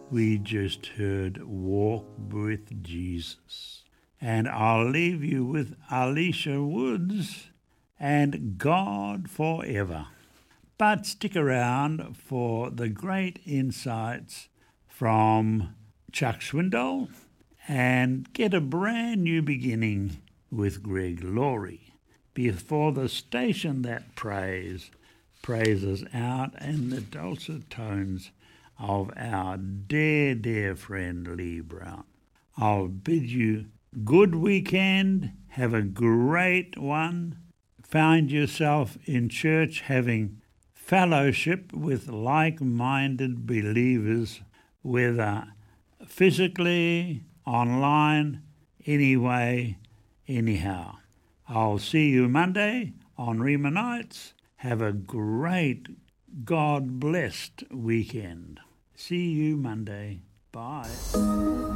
We just heard Walk with Jesus. And I'll leave you with Alicia Woods and God Forever. But stick around for the great insights from Chuck Swindoll and get a brand new beginning with Greg Laurie before the station that praises out in the dulcet tones of our dear friend Lee Brown. I'll bid you good weekend. Have a great one. Find yourself in church having fellowship with like-minded believers, whether physically, online, anyway, anyhow. I'll see you Monday on Rima Nights. Have a great, God-blessed weekend. See you Monday. Bye.